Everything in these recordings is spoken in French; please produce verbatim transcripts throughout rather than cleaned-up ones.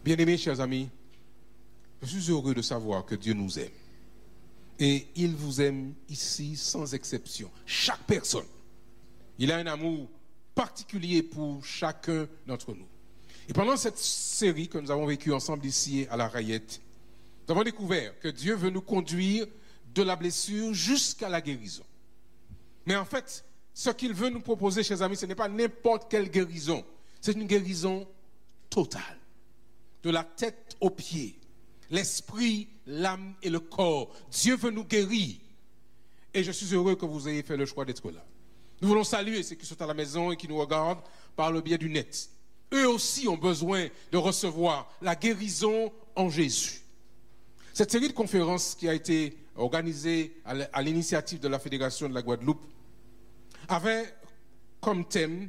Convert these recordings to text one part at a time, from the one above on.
Bien-aimés, chers amis, je suis heureux de savoir que Dieu nous aime. Et il vous aime ici sans exception. Chaque personne. Il a un amour particulier pour chacun d'entre nous. Et pendant cette série que nous avons vécue ensemble ici à la Rayette, nous avons découvert que Dieu veut nous conduire de la blessure jusqu'à la guérison. Mais en fait, ce qu'il veut nous proposer, chers amis, ce n'est pas n'importe quelle guérison. C'est une guérison totale. De la tête aux pieds. L'esprit, l'âme et le corps. Dieu veut nous guérir. Et je suis heureux que vous ayez fait le choix d'être là. Nous voulons saluer ceux qui sont à la maison et qui nous regardent par le biais du net. Eux aussi ont besoin de recevoir la guérison en Jésus. Cette série de conférences qui a été organisée à l'initiative de la Fédération de la Guadeloupe avait comme thème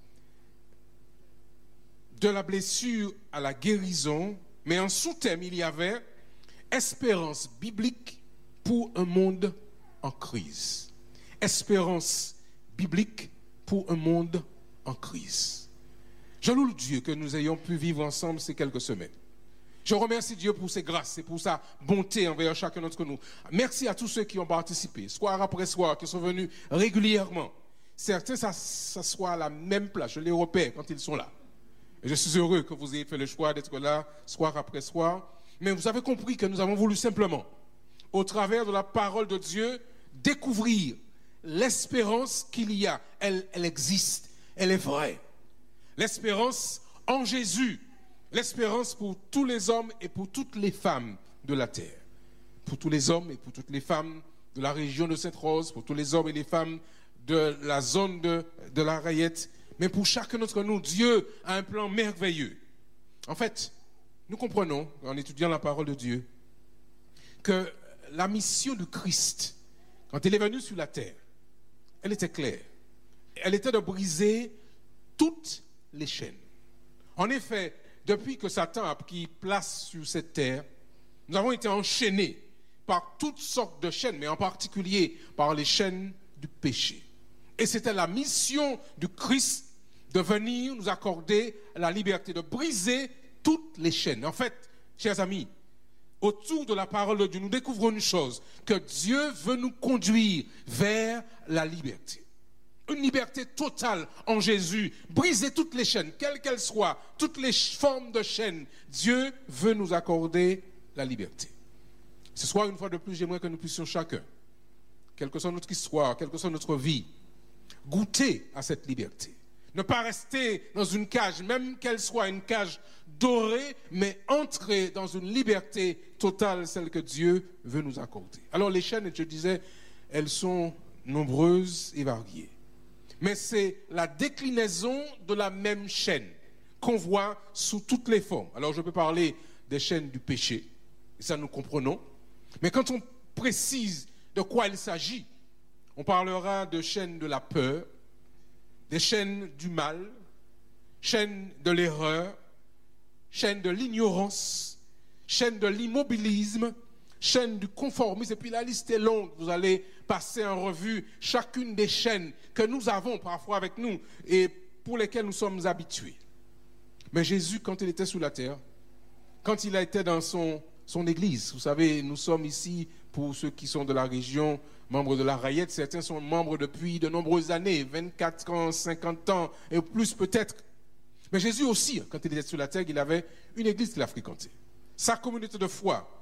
de la blessure à la guérison, mais en sous-thème, il y avait espérance biblique pour un monde en crise. Espérance biblique pour un monde en crise. Je loue Dieu que nous ayons pu vivre ensemble ces quelques semaines. Je remercie Dieu pour ses grâces et pour sa bonté envers chacun d'entre nous. Merci à tous ceux qui ont participé, soir après soir, qui sont venus régulièrement. Certains s'assoient à la même place, je les repère quand ils sont là. Et je suis heureux que vous ayez fait le choix d'être là, soir après soir. Mais vous avez compris que nous avons voulu simplement, au travers de la parole de Dieu, découvrir l'espérance qu'il y a. Elle, elle existe, elle est vraie. L'espérance en Jésus. L'espérance pour tous les hommes et pour toutes les femmes de la terre. Pour tous les hommes et pour toutes les femmes de la région de Sainte-Rose, pour tous les hommes et les femmes de la zone de, de la Rayette. Mais pour chacun d'entre nous, Dieu a un plan merveilleux. En fait, nous comprenons, en étudiant la parole de Dieu, que la mission du Christ, quand il est venu sur la terre, elle était claire. Elle était de briser toutes les chaînes. En effet, depuis que Satan a pris place sur cette terre, nous avons été enchaînés par toutes sortes de chaînes, mais en particulier par les chaînes du péché. Et c'était la mission du Christ de venir nous accorder la liberté, de briser toutes les chaînes. En fait, chers amis, autour de la parole de Dieu, nous découvrons une chose, que Dieu veut nous conduire vers la liberté. Une liberté totale en Jésus, briser toutes les chaînes, quelles qu'elles soient, toutes les formes de chaînes. Dieu veut nous accorder la liberté. Ce soir, une fois de plus, j'aimerais que nous puissions chacun, quelle que soit notre histoire, quelle que soit notre vie, goûter à cette liberté. Ne pas rester dans une cage, même qu'elle soit une cage dorée, mais entrer dans une liberté totale, celle que Dieu veut nous accorder. Alors les chaînes, je disais, elles sont nombreuses et variées. Mais c'est la déclinaison de la même chaîne qu'on voit sous toutes les formes. Alors je peux parler des chaînes du péché, et ça nous comprenons. Mais quand on précise de quoi il s'agit, on parlera de chaînes de la peur, des chaînes du mal, chaînes de l'erreur, chaînes de l'ignorance, chaînes de l'immobilisme, chaînes du conformisme. Et puis la liste est longue. Vous allez passer en revue chacune des chaînes que nous avons parfois avec nous et pour lesquelles nous sommes habitués. Mais Jésus, quand il était sur la terre, quand il était dans son, son église, vous savez, nous sommes ici pour ceux qui sont de la région, membres de la Rayette, certains sont membres depuis de nombreuses années, vingt-quatre ans, cinquante ans et plus peut-être. Mais Jésus aussi, quand il était sur la terre, il avait une église qu'il a fréquentée. Sa communauté de foi